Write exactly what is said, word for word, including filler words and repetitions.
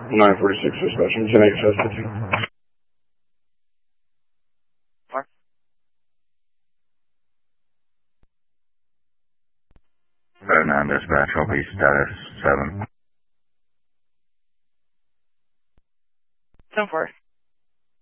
nine forty-six dispatching, ten eight fifty. seven nine dispatch, I'll be status seven. ten four.